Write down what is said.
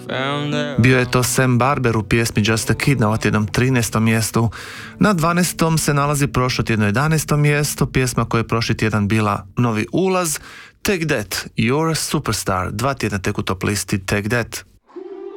Bio je to Sam Barber u pjesmi Just a Kid na ovotjednom 13. mjestu. Na 12. se nalazi prošlotjedno 11. mjesto, pjesma koja je prošli tjedan bila novi ulaz, Take That, You're a Superstar, 2 tjedna tek u top listi Take That.